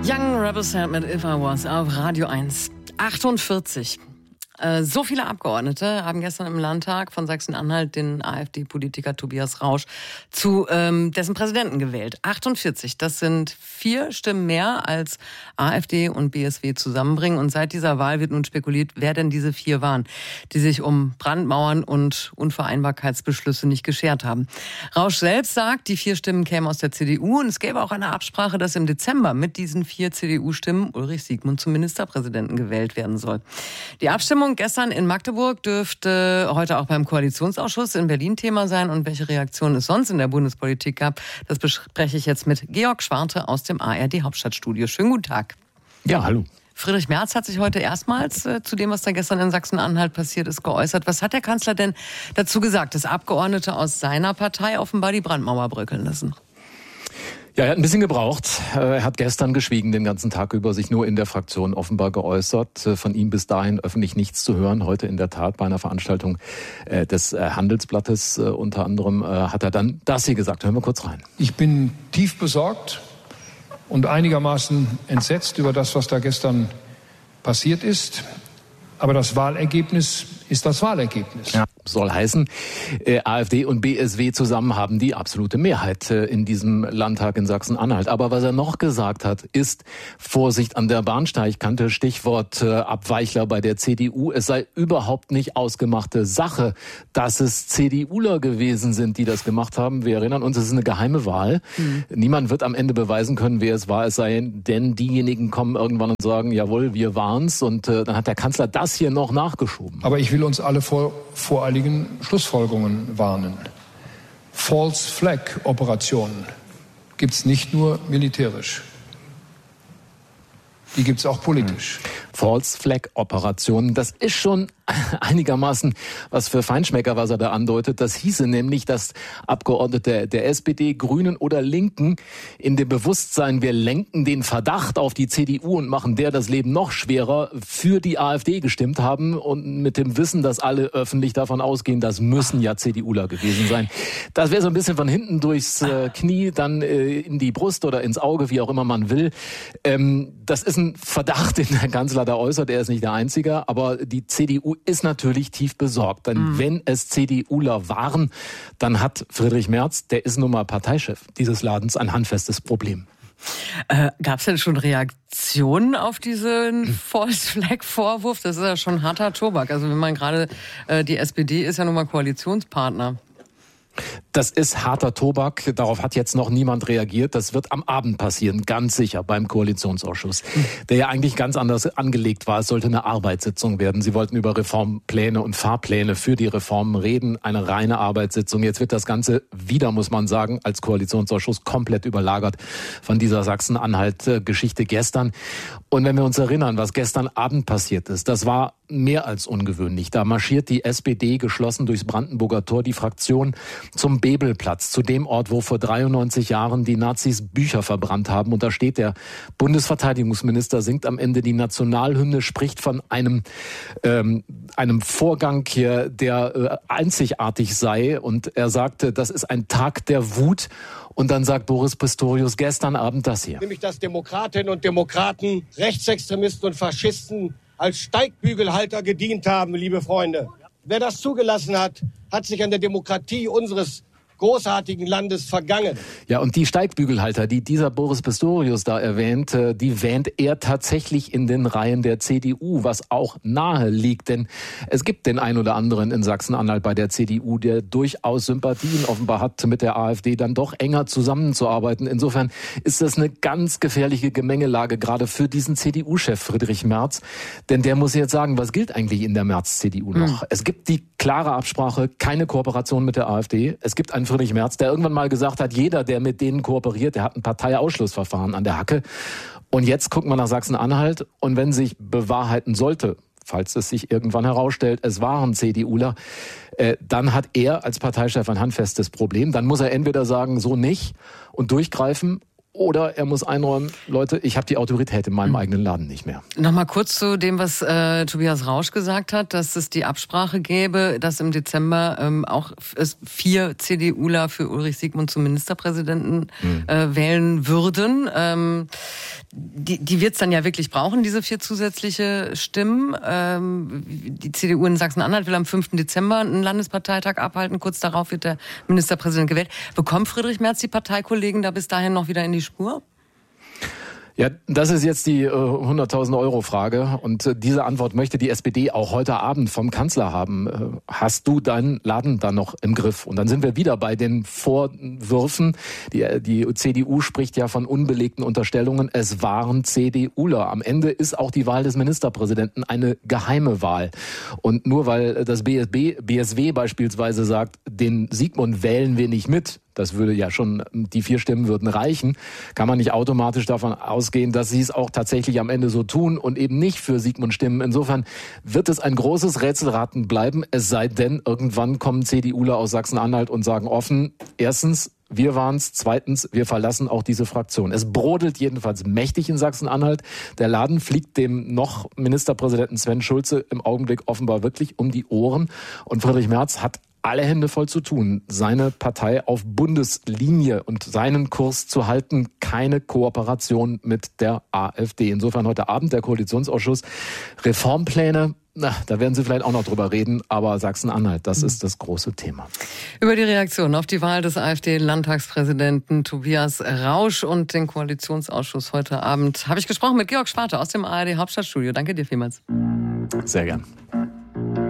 Young Rebel Sound mit If I Was auf Radio 1. 48. So viele Abgeordnete haben gestern im Landtag von Sachsen-Anhalt den AfD-Politiker Tobias Rausch zu dessen Präsidenten gewählt. 48, das sind 4 Stimmen mehr, als AfD und BSW zusammenbringen. Und seit dieser Wahl wird nun spekuliert, wer denn diese 4 waren, die sich um Brandmauern und Unvereinbarkeitsbeschlüsse nicht geschert haben. Rausch selbst sagt, die 4 Stimmen kämen aus der CDU und es gäbe auch eine Absprache, dass im Dezember mit diesen 4 CDU-Stimmen Ulrich Siegmund zum Ministerpräsidenten gewählt werden soll. Die Abstimmung gestern in Magdeburg dürfte heute auch beim Koalitionsausschuss in Berlin Thema sein. Und welche Reaktionen es sonst in der Bundespolitik gab, das bespreche ich jetzt mit Georg Schwarte aus dem ARD Hauptstadtstudio. Schönen guten Tag. Ja, hallo. Friedrich Merz hat sich heute erstmals zu dem, was da gestern in Sachsen-Anhalt passiert ist, geäußert. Was hat der Kanzler denn dazu gesagt, dass Abgeordnete aus seiner Partei offenbar die Brandmauer bröckeln lassen? Ja, er hat ein bisschen gebraucht. Er hat gestern geschwiegen den ganzen Tag über, sich nur in der Fraktion offenbar geäußert. Von ihm bis dahin öffentlich nichts zu hören. Heute in der Tat bei einer Veranstaltung des Handelsblattes unter anderem hat er dann das hier gesagt. Hören wir kurz rein. Ich bin tief besorgt und einigermaßen entsetzt über das, was da gestern passiert ist. Aber das Wahlergebnis ist das Wahlergebnis. Ja, soll heißen, AfD und BSW zusammen haben die absolute Mehrheit in diesem Landtag in Sachsen-Anhalt. Aber was er noch gesagt hat, ist Vorsicht an der Bahnsteigkante, Stichwort Abweichler bei der CDU. Es sei überhaupt nicht ausgemachte Sache, dass es CDUler gewesen sind, die das gemacht haben. Wir erinnern uns, es ist eine geheime Wahl. Niemand wird am Ende beweisen können, wer es war. Es sei denn, diejenigen kommen irgendwann und sagen, jawohl, wir waren's. Und dann hat der Kanzler das hier noch nachgeschoben. Aber ich will uns alle vor voreiligen Schlussfolgerungen warnen. False Flag Operationen gibt's nicht nur militärisch. Die gibt's auch politisch. False Flag Operationen, das ist schon einigermaßen was für Feinschmecker, was er da andeutet. Das hieße nämlich, dass Abgeordnete der SPD, Grünen oder Linken in dem Bewusstsein, wir lenken den Verdacht auf die CDU und machen der das Leben noch schwerer, für die AfD gestimmt haben und mit dem Wissen, dass alle öffentlich davon ausgehen, das müssen ja CDUler gewesen sein. Das wäre so ein bisschen von hinten durchs Knie, dann in die Brust oder ins Auge, wie auch immer man will. Das ist ein Verdacht, den der Kanzler da äußert. Er ist nicht der Einzige, aber die CDU ist natürlich tief besorgt. Denn wenn es CDUler waren, dann hat Friedrich Merz, der ist nun mal Parteichef dieses Ladens, ein handfestes Problem. Gab es denn schon Reaktionen auf diesen False-Flag-Vorwurf? Das ist ja schon harter Tobak. Also wenn man gerade, die SPD ist ja nun mal Koalitionspartner. Das ist harter Tobak. Darauf hat jetzt noch niemand reagiert. Das wird am Abend passieren, ganz sicher, beim Koalitionsausschuss, der ja eigentlich ganz anders angelegt war. Es sollte eine Arbeitssitzung werden. Sie wollten über Reformpläne und Fahrpläne für die Reformen reden. Eine reine Arbeitssitzung. Jetzt wird das Ganze wieder, muss man sagen, als Koalitionsausschuss komplett überlagert von dieser Sachsen-Anhalt-Geschichte gestern. Und wenn wir uns erinnern, was gestern Abend passiert ist, das war mehr als ungewöhnlich. Da marschiert die SPD geschlossen durchs Brandenburger Tor, die Fraktion, zum Bebelplatz, zu dem Ort, wo vor 93 Jahren die Nazis Bücher verbrannt haben. Und da steht der Bundesverteidigungsminister, singt am Ende die Nationalhymne, spricht von einem Vorgang hier, der einzigartig sei. Und er sagte, das ist ein Tag der Wut. Und dann sagt Boris Pistorius gestern Abend das hier. Nämlich, dass Demokratinnen und Demokraten, Rechtsextremisten und Faschisten als Steigbügelhalter gedient haben, liebe Freunde. Wer das zugelassen hat, hat sich an der Demokratie unseres großartigen Landes vergangen. Ja, und die Steigbügelhalter, die dieser Boris Pistorius da erwähnt, die wähnt er tatsächlich in den Reihen der CDU, was auch nahe liegt. Denn es gibt den ein oder anderen in Sachsen-Anhalt bei der CDU, der durchaus Sympathien offenbar hat, mit der AfD dann doch enger zusammenzuarbeiten. Insofern ist das eine ganz gefährliche Gemengelage, gerade für diesen CDU-Chef Friedrich Merz. Denn der muss jetzt sagen, was gilt eigentlich in der Merz-CDU noch? Es gibt die klare Absprache, keine Kooperation mit der AfD. Es gibt einen Friedrich Merz, der irgendwann mal gesagt hat, jeder, der mit denen kooperiert, der hat ein Parteiausschlussverfahren an der Hacke. Und jetzt gucken wir nach Sachsen-Anhalt und wenn sich bewahrheiten sollte, falls es sich irgendwann herausstellt, es waren CDUler, dann hat er als Parteichef ein handfestes Problem. Dann muss er entweder sagen, so nicht und durchgreifen, oder er muss einräumen, Leute, ich habe die Autorität in meinem eigenen Laden nicht mehr. Nochmal kurz zu dem, was Tobias Rausch gesagt hat, dass es die Absprache gäbe, dass im Dezember auch es 4 CDUler für Ulrich Siegmund zum Ministerpräsidenten wählen würden. Die wird es dann ja wirklich brauchen, diese 4 zusätzliche Stimmen. Die CDU in Sachsen-Anhalt will am 5. Dezember einen Landesparteitag abhalten. Kurz darauf wird der Ministerpräsident gewählt. Bekommt Friedrich Merz die Parteikollegen da bis dahin noch wieder in die Spur? Ja, das ist jetzt die 100.000 Euro Frage und diese Antwort möchte die SPD auch heute Abend vom Kanzler haben. Hast du deinen Laden da noch im Griff? Und dann sind wir wieder bei den Vorwürfen. Die CDU spricht ja von unbelegten Unterstellungen. Es waren CDUler. Am Ende ist auch die Wahl des Ministerpräsidenten eine geheime Wahl. Und nur weil das BSW beispielsweise sagt, den Sigmund wählen wir nicht mit, das würde ja schon, die 4 Stimmen würden reichen, kann man nicht automatisch davon ausgehen, dass sie es auch tatsächlich am Ende so tun und eben nicht für Sigmund stimmen. Insofern wird es ein großes Rätselraten bleiben, es sei denn, irgendwann kommen CDUler aus Sachsen-Anhalt und sagen offen, erstens, wir waren's, zweitens, wir verlassen auch diese Fraktion. Es brodelt jedenfalls mächtig in Sachsen-Anhalt. Der Laden fliegt dem noch Ministerpräsidenten Sven Schulze im Augenblick offenbar wirklich um die Ohren. Und Friedrich Merz hat alle Hände voll zu tun, seine Partei auf Bundeslinie und seinen Kurs zu halten, keine Kooperation mit der AfD. Insofern heute Abend der Koalitionsausschuss. Reformpläne, da werden Sie vielleicht auch noch drüber reden, aber Sachsen-Anhalt, das ist das große Thema. Über die Reaktion auf die Wahl des AfD-Landtagspräsidenten Tobias Rausch und den Koalitionsausschuss heute Abend habe ich gesprochen mit Georg Schwarte aus dem ARD Hauptstadtstudio. Danke dir vielmals. Sehr gern.